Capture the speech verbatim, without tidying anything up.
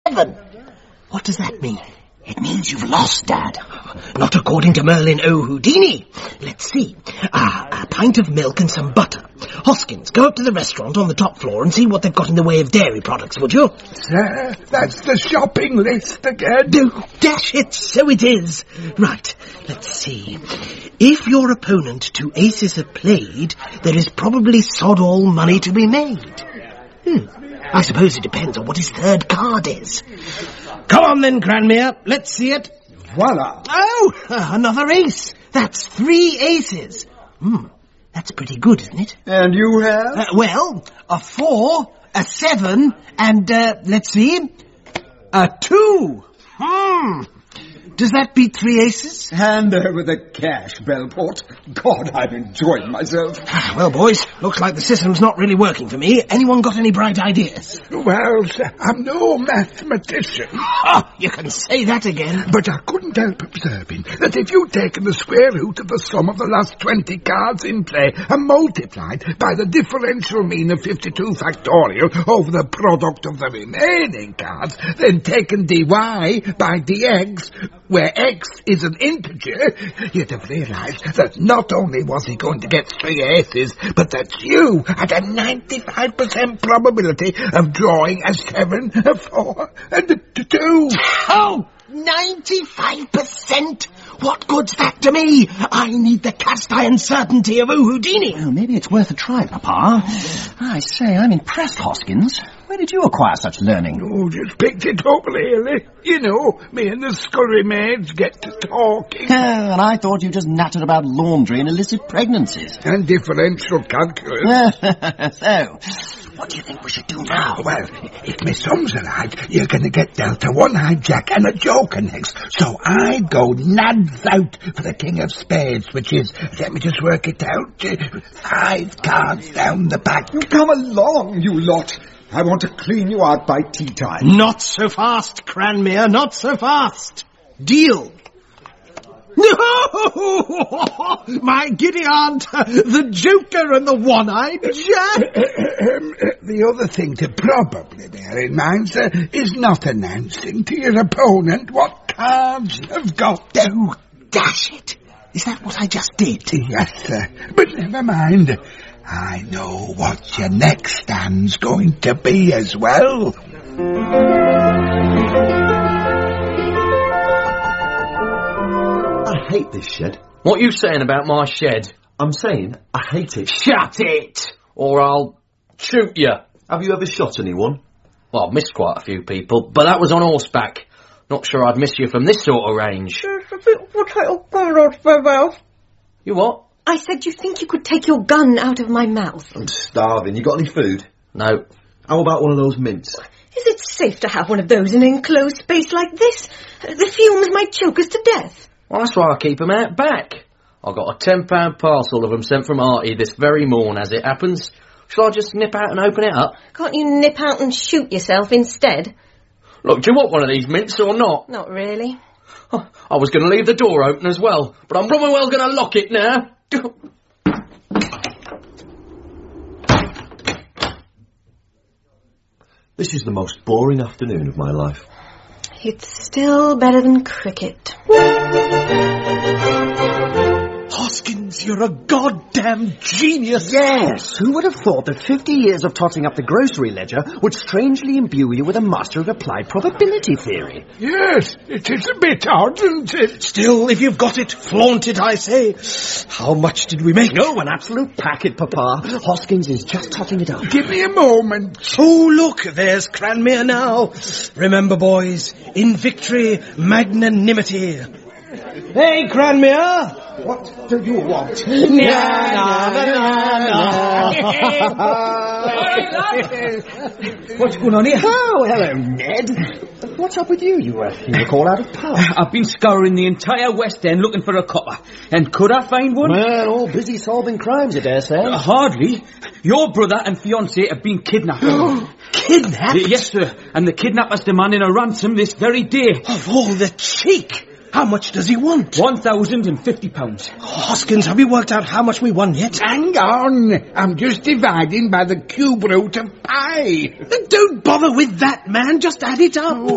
seven. What does that mean? It means you've lost, Dad. Not according to Merlin O'Houdini. Let's see. Ah, a pint of milk and some butter. Hoskins, go up to the restaurant on the top floor and see what they've got in the way of dairy products, would you? Sir, that's the shopping list again. No, dash it, so it is. Right, let's see. If your opponent two aces have played, there is probably sod all money to be made. Hmm. I suppose it depends on what his third card is. Come on then, Cranmere. Let's see it. Voila. Oh, uh, another ace. That's three aces. Hmm, that's pretty good, isn't it? And you have? Uh, well, a four, a seven, and, uh, let's see, a two. Hmm. Does that beat three aces? Hand over the cash, Bellport. God, I've enjoyed myself. Well, boys, looks like the system's not really working for me. Anyone got any bright ideas? Well, sir, I'm no mathematician. Oh, you can say that again. But I couldn't help observing that if you'd taken the square root of the sum of the last twenty cards in play and multiplied by the differential mean of fifty-two factorial over the product of the remaining cards, then taken dy by dx, where x is an integer, you'd have realised that not only was he going to get three aces, but that you had a ninety-five percent probability of drawing a seven, a four, and a two. Oh, ninety-five percent? What good's that to me? I need the cast-iron certainty of O'Houdini. Well, maybe it's worth a try, Papa. I say, I'm impressed, Hoskins. Where did you acquire such learning? Oh, just picked it up, really. You know, me and the scullery maids get to talking. Oh, and I thought you just nattered about laundry and illicit pregnancies. And differential calculus. So, what do you think we should do now? Well, if my sums are right, you're going to get dealt a one-eyed jack and a joker next. So I'd go nads out for the king of spades, which is, let me just work it out, five cards down the back. You come along, you lot. I want to clean you out by tea time. Not so fast, Cranmere, not so fast. Deal. No! My giddy aunt, the joker and the one-eyed jack. Um, the other thing to probably bear in mind, sir, is not announcing to your opponent what cards you've got. Oh, dash it. Is that what I just did? Yes, sir. But never mind. I know what your next stand's going to be as well. I hate this shed. What are you saying about my shed? I'm saying I hate it. Shut it! Or I'll shoot you. Have you ever shot anyone? Well, I've missed quite a few people, but that was on horseback. Not sure I'd miss you from this sort of range. You what? I said you think you could take your gun out of my mouth. I'm starving. You got any food? No. How about one of those mints? Is it safe to have one of those in an enclosed space like this? The fumes might choke us to death. Well, that's why I keep 'em out back. I got a ten pound parcel of 'em sent from Artie this very morn, as it happens. Shall I just nip out and open it up? Can't you nip out and shoot yourself instead? Look, do you want one of these mints or not? Not really. Oh, I was going to leave the door open as well, but I'm blooming well going to lock it now. This is the most boring afternoon of my life. It's still better than cricket. Hoskins, you're a goddamn genius. Yes, who would have thought that fifty years of totting up the grocery ledger would strangely imbue you with a master of applied probability theory? Yes, it is a bit odd, isn't it? Still, if you've got it, flaunt it, I say. How much did we make? No, an absolute packet, Papa. Hoskins is just totting it up. Give me a moment. Oh, look, there's Cranmere now. Remember, boys, in victory, magnanimity. Hey, Cranmere! What do you want? What's going on here? Oh, hello, Ned. What's up with you? You were, you were called out of pub. I've been scouring the entire West End looking for a copper. And could I find one? Well, all busy solving crimes, I dare say. Uh, hardly. Your brother and fiancé have been kidnapped. Kidnapped? Y- yes, sir. And the kidnapper's demanding a ransom this very day. Of all the cheek! How much does he want? One thousand and fifty pounds. Hoskins, have you worked out how much we won yet? Hang on. I'm just dividing by the cube root of pi. Don't bother with that, man. Just add it up.